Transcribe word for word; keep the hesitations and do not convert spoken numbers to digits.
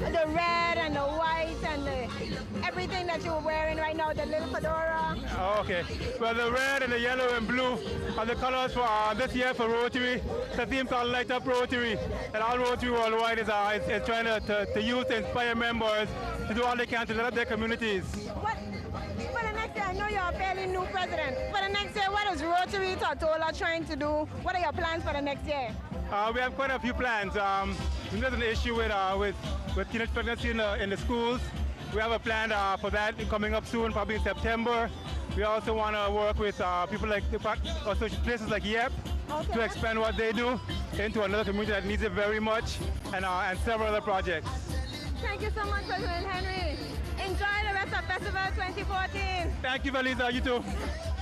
the red and the white and the, everything that you're wearing right now, the little fedora. Oh, okay. Well, the red and the yellow and blue are the colors for uh, this year for Rotary. It's a theme called Light Up Rotary. And all Rotary Worldwide is, uh, is, is trying to, to, to use to inspire members to do all they can to light up their communities. What, for the next year, I know you're a fairly new president. For the next year, what is Rotary Tortola trying to do? What are your plans for the next year? Uh, we have quite a few plans. Um, there's an issue with, uh, with, with teenage pregnancy in the, in the schools. We have a plan uh, for that coming up soon, probably in September. We also want to work with uh, people like, also places like YEP okay. to expand what they do into another community that needs it very much, and, uh, and several other projects. Thank you so much, President Henry. Enjoy the rest of Festival twenty fourteen. Thank you, Valisa. You too.